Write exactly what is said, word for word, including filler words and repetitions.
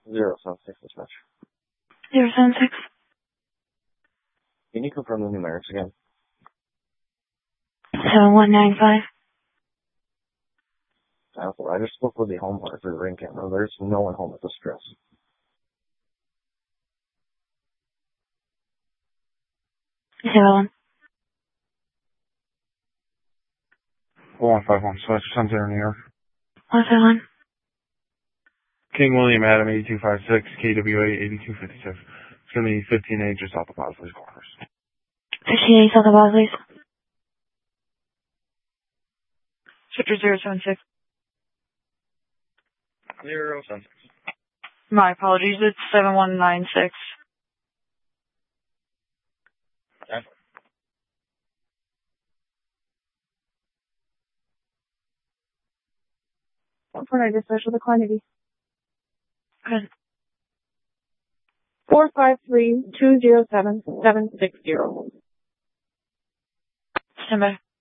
Zero seven six dispatch. Zero seven six. Can you confirm the numerics again? Seven one nine five. I just spoke with the homeowner through the ring camera. There's no one home at this address. Zero one. one five one, Switch, Center, New York. One five one. King William Adam, eighty-two fifty-six, K W A, eighty-two fifty-six. It's going to be fifteen A just off the Bosley's corners. Fifteen A South of Bosley's. Switcher zero seven six. Zero seven six. My apologies, it's seven one nine six. one four nine dispatch with a quantity. Good. Four five three two zero seven seven six zero. Stand by.